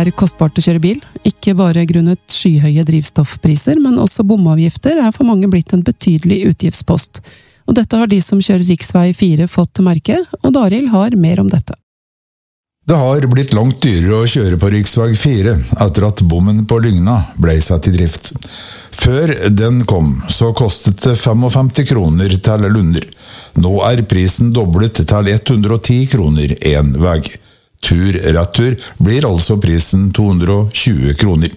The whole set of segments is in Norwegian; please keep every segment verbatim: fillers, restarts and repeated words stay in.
er kostbart å kjøre bil, ikke bare grunnet skyhøye drivstoffpriser, men også bomavgifter er for mange blitt en betydelig utgiftspost. Og dette har de som kjører riksvei fire fått til merke, og Daril har mer om dette. Det har blitt langt dyrere å kjøre på riksvei fire etter at bommen på Lygna ble satt i drift. Før den kom, så kostet det femtifem kroner til Lunder. Nå er prisen doblet til hundre og ti kroner en vei. Tur-retur blir altså prisen to hundre og tjue kroner.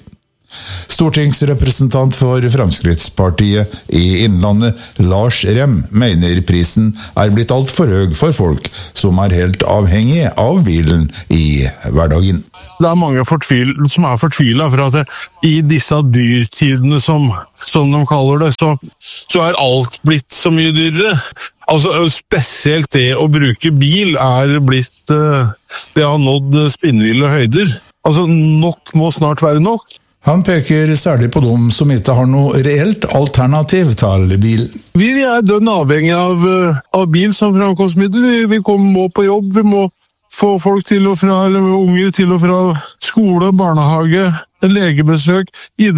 Stortingsrepresentant for Fremskrittspartiet i Innlandet, Lars Rem, mener prisen er blitt alt for høy for folk som er helt avhengig av bilen i hverdagen. Det er mange fortvil, som er fortvilet for at det, i disse dyrtidene som, som de kaller det, så, så er alt blitt så mye dyrere. Altså, spesielt det å bruke bil er blitt, det har nådd spinnville høyder. Altså, nok må snart være nok. Han peker særlig på dem som ikke har noe reelt alternativ til bil. Vi er dønn avhengig av, av bil som framkomstmiddel. Vi, vi kommer, må på jobb, vi må få folk til og fra, eller unger til og fra skole, barnehage, legebesøk,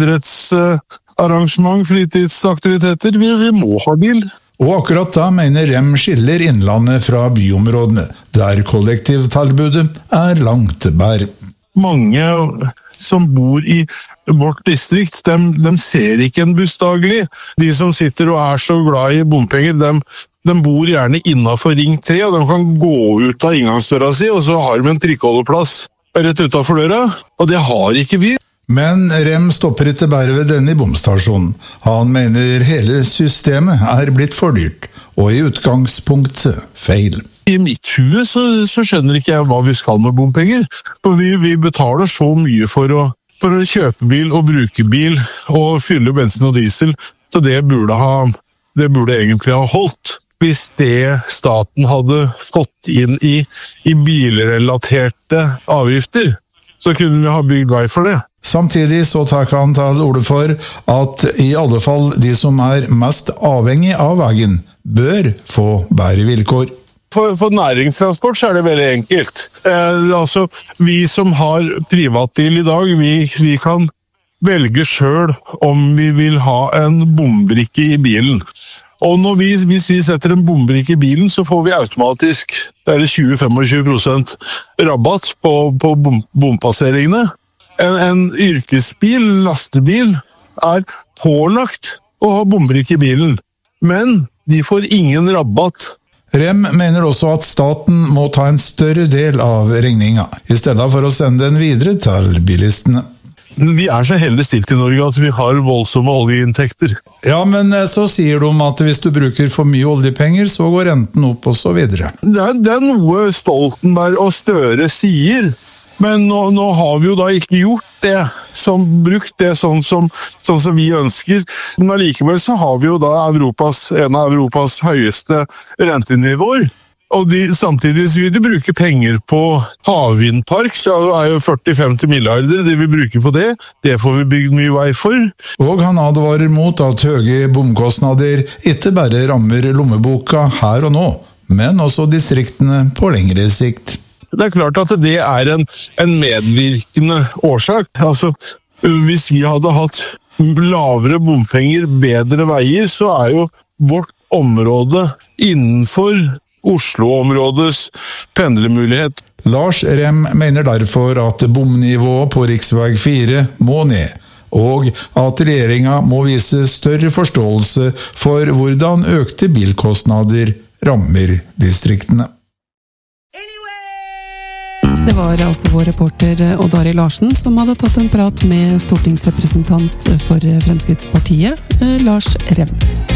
idrettsarrangement, fritidsaktiviteter. Vi, vi må ha bil. Og akkurat da mener Rem skiller Innlandet fra byområdene, der kollektivtilbudet er langt bedre. Mange som bor i vårt distrikt, de, de ser ikke en buss daglig. De som sitter og er så glad i bompenger, de, de bor gjerne innenfor ring tre, og de kan gå ut av inngangsdøra si, og så har de en trikkeholdeplass rett utenfor døra, og det har ikke vi. Men Rem stopper ikke bare ved denne bomstasjonen. Han mener hele systemet er blitt for dyrt, og i utgangspunktet feil. I mitt hue så, så skjønner ikke jeg hva vi skal med bompenger. For vi, vi betaler så mye for å, for å kjøpe bil og bruke bil og fylle bensin og diesel, så det burde, ha, det burde egentlig ha holdt. Hvis det staten hadde fått inn i, i bilrelaterte avgifter, så kunne vi ha bygd vei for det. Samtidig så tar han til orde for at i alle fall de som er mest avhengig av veien, bør få bedre vilkår. For, for næringstransport så er det veldig enkelt. Eh, altså, vi som har privatbil i dag, vi, vi kan velge selv om vi vil ha en bombrikke i bilen. Og når vi, hvis vi setter en bombrikke i bilen, så får vi automatisk det er tjue til femogtjue prosent rabatt på, på bom, bompasseringene. En, en yrkesbil, lastebil, er pålagt å ha bombrikke i bilen, men de får ingen rabatt. Rem mener også at staten må ta en større del av regninga, i stedet for å sende den videre til bilistene. Vi er så heldig stilt i Norge at vi har voldsomme oljeinntekter. Ja, men så sier de at hvis du bruker for mye oljepenger, så går renten opp og så videre. Det er, det er noe Stoltenberg og Støre sier, men nå, nå har vi jo da ikke gjort det, som brukt det sånn som, sånn som vi ønsker. Men allikevel så har vi jo da Europas, en av Europas høyeste rentenivåer. Og de, samtidig så vil de bruke penger på havvindpark, så det er jo førti til femti milliarder det vi bruker på det. Det får vi bygd mye vei for. Og han advarer mot at høye bomkostnader ikke bare rammer lommeboka her og nå, men også distriktene på lengre sikt. Det er klart at det er en, en medvirkende årsak. Altså, hvis vi hadde hatt lavere bompenger, bedre veier, så er jo vårt område innenfor Oslo-områdets pendlermulighet. Lars Rem mener derfor at bomnivået på riksvei fire må ned, og at regjeringa må vise større forståelse for hvordan økte bilkostnader rammer distriktene. Det var altså vår reporter Odd Arild Larsen som hadde tatt en prat med stortingsrepresentant for Fremskrittspartiet, Lars Rem.